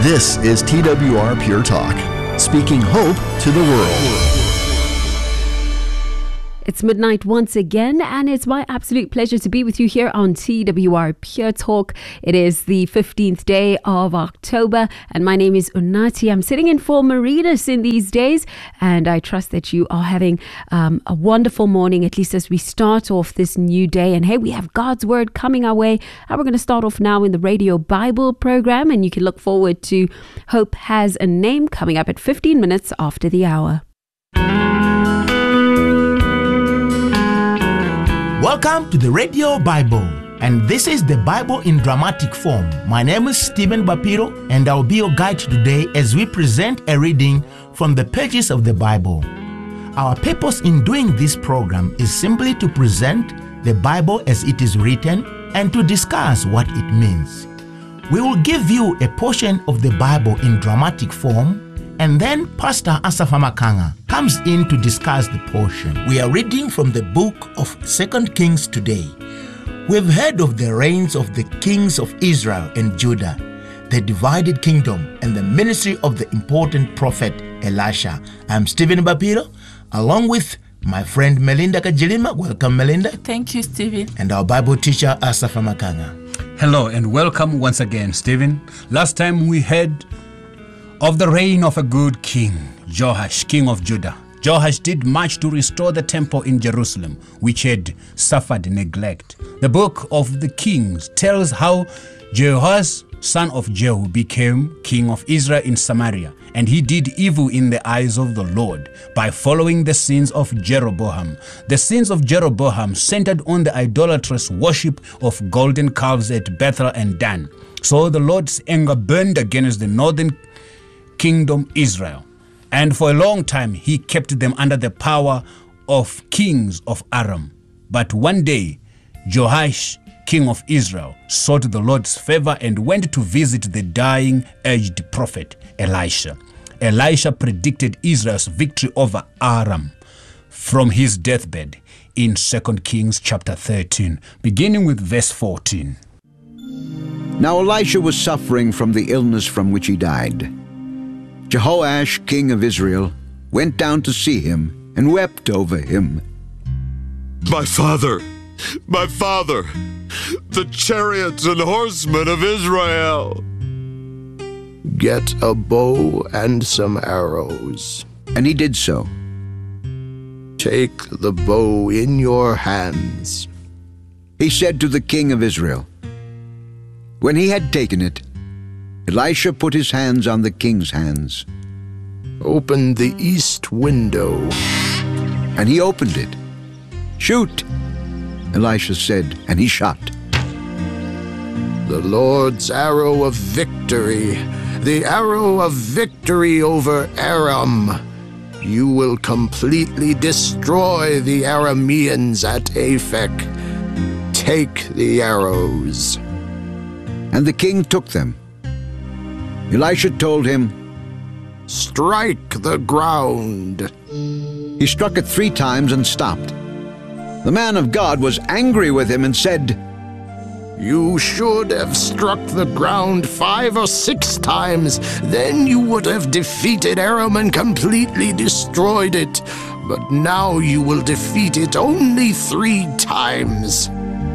This is TWR Pure Talk, speaking hope to the world. It's midnight once again, and it's my absolute pleasure to be with you here on TWR Pure Talk. It is the 15th day of October, and my name is Unati. I'm sitting in for Marinas in these days, and I trust that you are having a wonderful morning, at least as we start off this new day. And hey, we have God's Word coming our way, and we're going to start off now in the Radio Bible program, and you can look forward to Hope Has a Name coming up at 15 minutes after the hour. Welcome to the Radio Bible, and this is the Bible in dramatic form. My name is Stephen Bapiro, and I'll be your guide today as we present a reading from the pages of the Bible. Our purpose in doing this program is simply to present the Bible as it is written and to discuss what it means. We will give you a portion of the Bible in dramatic form, and then Pastor Asafa Makanga comes in to discuss the portion. We are reading from the book of 2 Kings today. We've heard of the reigns of the kings of Israel and Judah, the divided kingdom, and the ministry of the important prophet Elisha. I'm Stephen Bapiro, along with my friend Melinda Kajilima. Welcome, Melinda. Thank you, Stephen. And our Bible teacher, Asafa Makanga. Hello and welcome once again, Stephen. Last time we heard of the reign of a good king, Joash, king of Judah. Joash did much to restore the temple in Jerusalem, which had suffered neglect. The book of the Kings tells how Jehoash, son of Jehu, became king of Israel in Samaria, and he did evil in the eyes of the Lord by following the sins of Jeroboam. The sins of Jeroboam centered on the idolatrous worship of golden calves at Bethel and Dan. So the Lord's anger burned against the northern kingdom Israel, and for a long time he kept them under the power of kings of Aram. But one day Joash, king of Israel, sought the Lord's favor and went to visit the dying aged prophet Elisha. Elisha predicted Israel's victory over Aram from his deathbed in 2 Kings chapter 13, beginning with verse 14. Now Elisha was suffering from the illness from which he died. Jehoash, king of Israel, went down to see him and wept over him. My father, the chariots and horsemen of Israel. Get a bow and some arrows. And he did so. Take the bow in your hands. He said to the king of Israel. When he had taken it, Elisha put his hands on the king's hands. Open the east window. And he opened it. Shoot, Elisha said, and he shot. The Lord's arrow of victory, the arrow of victory over Aram. You will completely destroy the Arameans at Aphek. Take the arrows. And the king took them. Elisha told him, Strike the ground. He struck it 3 times and stopped. The man of God was angry with him and said, You should have struck the ground 5 or 6 times. Then you would have defeated Aram and completely destroyed it. But now you will defeat it only 3 times.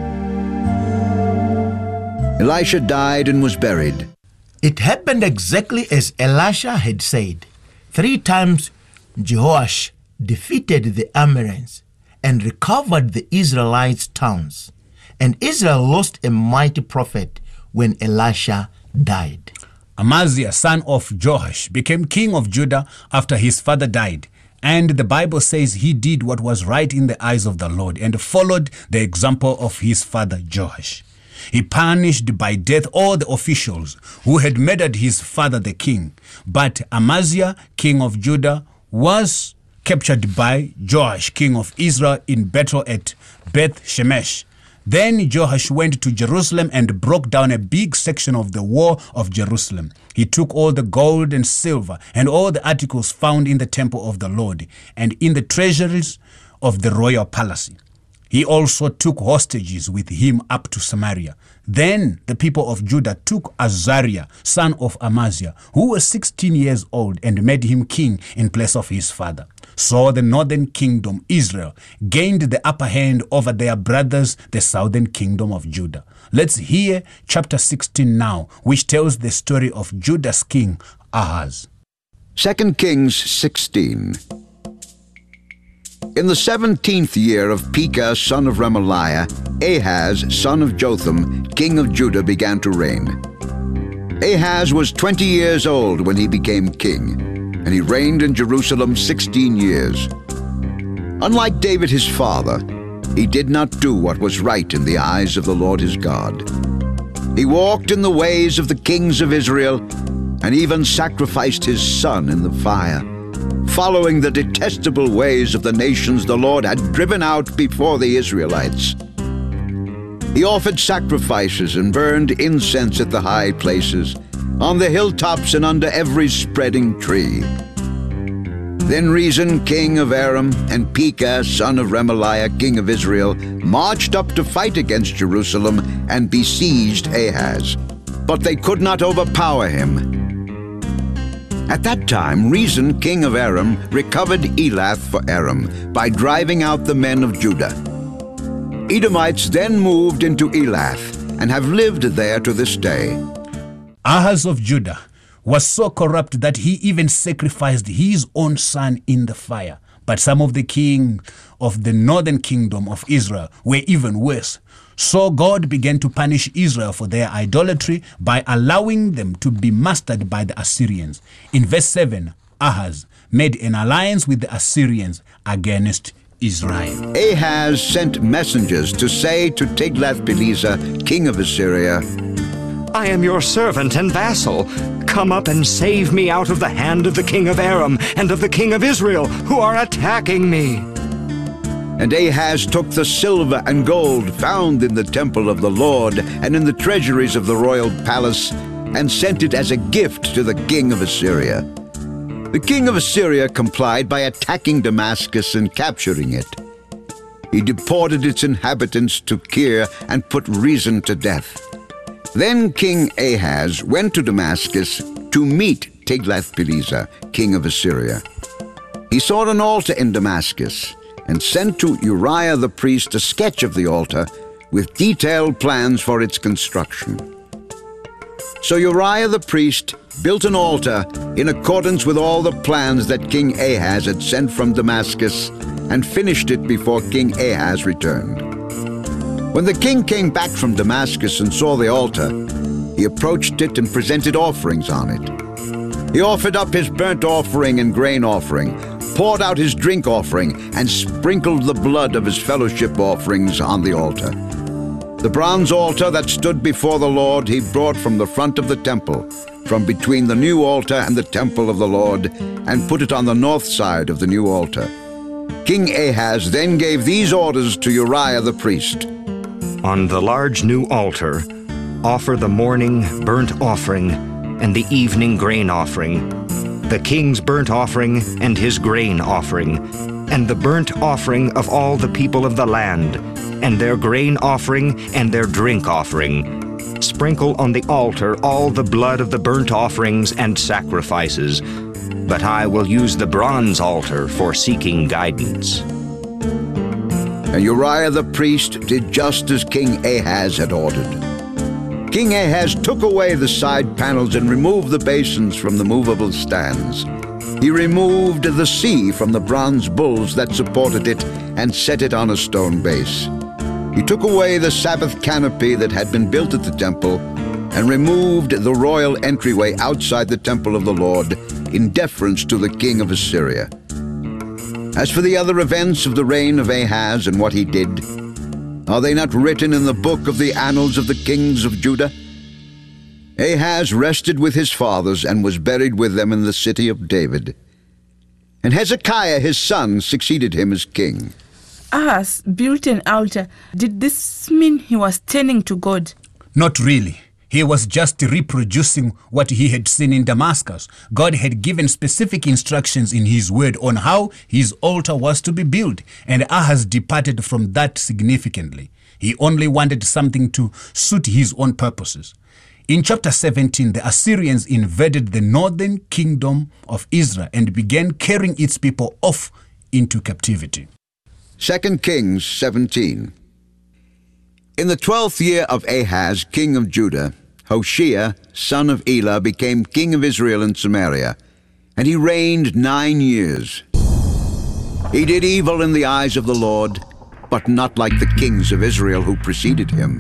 Elisha died and was buried. It happened exactly as Elisha had said. 3 times Jehoash defeated the Arameans and recovered the Israelites' towns. And Israel lost a mighty prophet when Elisha died. Amaziah, son of Joash, became king of Judah after his father died. And the Bible says he did what was right in the eyes of the Lord and followed the example of his father Joash. He punished by death all the officials who had murdered his father the king. But Amaziah, king of Judah, was captured by Joash, king of Israel, in battle at Beth Shemesh. Then Joash went to Jerusalem and broke down a big section of the wall of Jerusalem. He took all the gold and silver and all the articles found in the temple of the Lord and in the treasuries of the royal palace. He also took hostages with him up to Samaria. Then the people of Judah took Azariah, son of Amaziah, who was 16 years old, and made him king in place of his father. So the northern kingdom, Israel, gained the upper hand over their brothers, the southern kingdom of Judah. Let's hear chapter 16 now, which tells the story of Judah's king, Ahaz. 2 Kings 16. In the 17th year of Pekah, son of Remaliah, Ahaz, son of Jotham, king of Judah, began to reign. Ahaz was 20 years old when he became king, and he reigned in Jerusalem 16 years. Unlike David his father, he did not do what was right in the eyes of the Lord his God. He walked in the ways of the kings of Israel, and even sacrificed his son in the fire, following the detestable ways of the nations the Lord had driven out before the Israelites. He offered sacrifices and burned incense at the high places, on the hilltops and under every spreading tree. Then Rezin, king of Aram, and Pekah, son of Remaliah, king of Israel, marched up to fight against Jerusalem and besieged Ahaz. But they could not overpower him. At that time, Rezin, king of Aram, recovered Elath for Aram by driving out the men of Judah. Edomites then moved into Elath and have lived there to this day. Ahaz of Judah was so corrupt that he even sacrificed his own son in the fire. But some of the kings of the northern kingdom of Israel were even worse. So God began to punish Israel for their idolatry by allowing them to be mastered by the Assyrians. In verse 7, Ahaz made an alliance with the Assyrians against Israel. Ahaz sent messengers to say to Tiglath-Pileser, king of Assyria, I am your servant and vassal. Come up and save me out of the hand of the king of Aram and of the king of Israel, who are attacking me. And Ahaz took the silver and gold found in the temple of the Lord and in the treasuries of the royal palace, and sent it as a gift to the king of Assyria. The king of Assyria complied by attacking Damascus and capturing it. He deported its inhabitants to Kir and put Rezin to death. Then King Ahaz went to Damascus to meet Tiglath-Pileser, king of Assyria. He saw an altar in Damascus and sent to Uriah the priest a sketch of the altar with detailed plans for its construction. So Uriah the priest built an altar in accordance with all the plans that King Ahaz had sent from Damascus, and finished it before King Ahaz returned. When the king came back from Damascus and saw the altar, he approached it and presented offerings on it. He offered up his burnt offering and grain offering, poured out his drink offering, and sprinkled the blood of his fellowship offerings on the altar. The bronze altar that stood before the Lord he brought from the front of the temple, from between the new altar and the temple of the Lord, and put it on the north side of the new altar. King Ahaz then gave these orders to Uriah the priest. On the large new altar, offer the morning burnt offering and the evening grain offering, the king's burnt offering and his grain offering, and the burnt offering of all the people of the land, and their grain offering and their drink offering. Sprinkle on the altar all the blood of the burnt offerings and sacrifices, but I will use the bronze altar for seeking guidance. And Uriah the priest did just as King Ahaz had ordered. King Ahaz took away the side panels and removed the basins from the movable stands. He removed the sea from the bronze bulls that supported it and set it on a stone base. He took away the Sabbath canopy that had been built at the temple and removed the royal entryway outside the temple of the Lord in deference to the king of Assyria. As for the other events of the reign of Ahaz and what he did, are they not written in the book of the annals of the kings of Judah? Ahaz rested with his fathers and was buried with them in the city of David. And Hezekiah his son succeeded him as king. Ahaz built an altar. Did this mean he was turning to God? Not really. He was just reproducing what he had seen in Damascus. God had given specific instructions in his word on how his altar was to be built, and Ahaz departed from that significantly. He only wanted something to suit his own purposes. In chapter 17, the Assyrians invaded the northern kingdom of Israel and began carrying its people off into captivity. 2 Kings 17. In the 12th year of Ahaz, king of Judah, Hoshea, son of Elah, became king of Israel in Samaria, and he reigned 9 years. He did evil in the eyes of the Lord, but not like the kings of Israel who preceded him.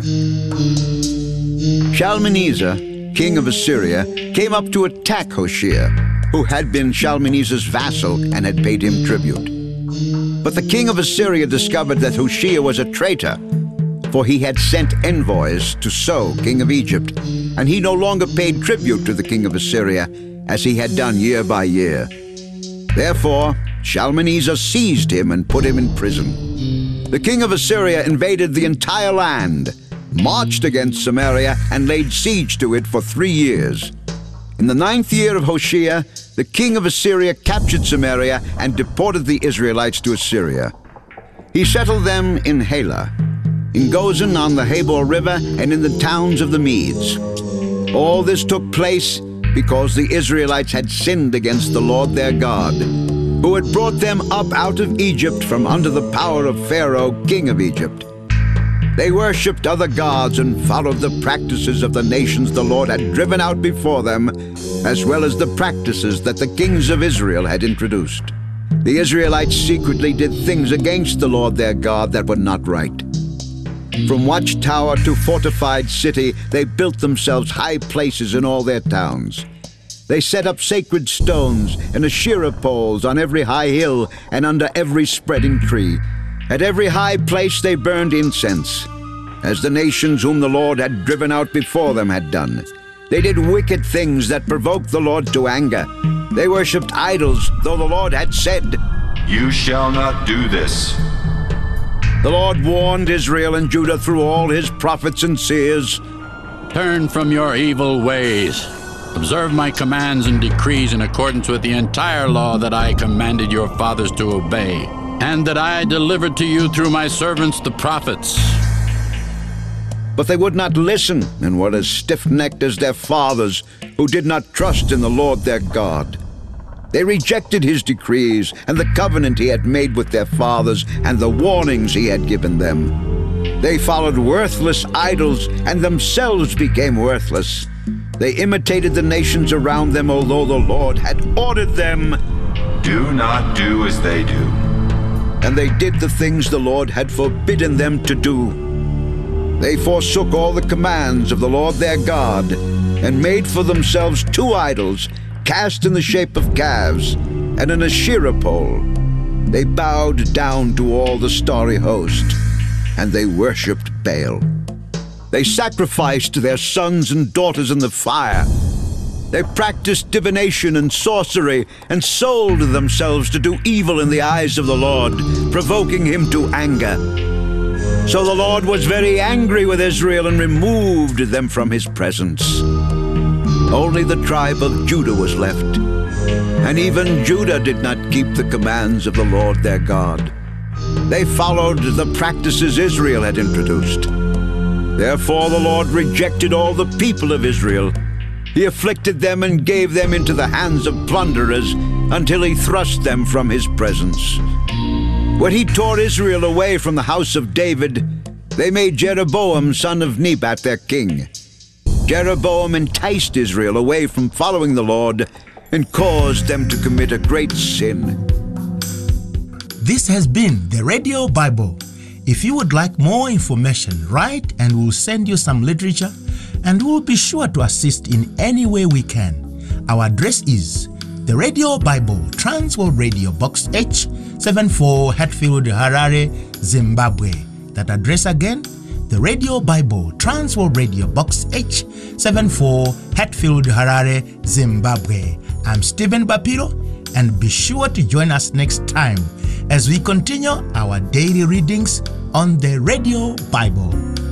Shalmaneser, king of Assyria, came up to attack Hoshea, who had been Shalmaneser's vassal and had paid him tribute. But the king of Assyria discovered that Hoshea was a traitor, for he had sent envoys to So, king of Egypt, and he no longer paid tribute to the king of Assyria, as he had done year by year. Therefore, Shalmaneser seized him and put him in prison. The king of Assyria invaded the entire land, marched against Samaria, and laid siege to it for 3 years. In the 9th year of Hoshea, the king of Assyria captured Samaria and deported the Israelites to Assyria. He settled them in Halah, in Gozan on the Habor River, and in the towns of the Medes. All this took place because the Israelites had sinned against the Lord their God, who had brought them up out of Egypt from under the power of Pharaoh, king of Egypt. They worshipped other gods and followed the practices of the nations the Lord had driven out before them, as well as the practices that the kings of Israel had introduced. The Israelites secretly did things against the Lord their God that were not right. From watchtower to fortified city, they built themselves high places in all their towns. They set up sacred stones and Asherah poles on every high hill and under every spreading tree. At every high place they burned incense, as the nations whom the Lord had driven out before them had done. They did wicked things that provoked the Lord to anger. They worshipped idols, though the Lord had said, "You shall not do this." The Lord warned Israel and Judah through all his prophets and seers. Turn from your evil ways. Observe my commands and decrees in accordance with the entire law that I commanded your fathers to obey, and that I delivered to you through my servants the prophets. But they would not listen, and were as stiff-necked as their fathers, who did not trust in the Lord their God. They rejected his decrees and the covenant he had made with their fathers and the warnings he had given them. They followed worthless idols and themselves became worthless. They imitated the nations around them, although the Lord had ordered them. Do not do as they do. And they did the things the Lord had forbidden them to do. They forsook all the commands of the Lord their God and made for themselves 2 idols, cast in the shape of calves, and an Asherah pole. They bowed down to all the starry host, and they worshipped Baal. They sacrificed their sons and daughters in the fire. They practiced divination and sorcery, and sold themselves to do evil in the eyes of the Lord, provoking him to anger. So the Lord was very angry with Israel and removed them from his presence. Only the tribe of Judah was left, and even Judah did not keep the commands of the Lord their God. They followed the practices Israel had introduced. Therefore the Lord rejected all the people of Israel. He afflicted them and gave them into the hands of plunderers until he thrust them from his presence. When he tore Israel away from the house of David, they made Jeroboam son of Nebat their king. Jeroboam enticed Israel away from following the Lord and caused them to commit a great sin. This has been the Radio Bible. If you would like more information, write and we'll send you some literature, and we'll be sure to assist in any way we can. Our address is the Radio Bible, Transworld Radio, Box H, 74 Hatfield, Harare, Zimbabwe. That address again, the Radio Bible, Transworld Radio, Box H, 74 Hatfield, Harare, Zimbabwe. I'm Stephen Bapiro, and be sure to join us next time as we continue our daily readings on the Radio Bible.